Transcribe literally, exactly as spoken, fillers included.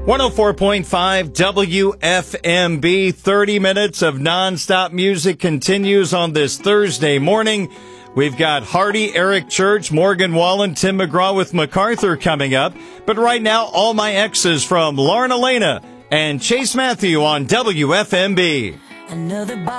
one oh four point five W F M B, thirty minutes of nonstop music continues on this Thursday morning. We've got Hardy, Eric Church, Morgan Wallen, Tim McGraw with MacArthur coming up. But right now, All My Exes from Lauren Elena and Chase Matthew on W F M B. Another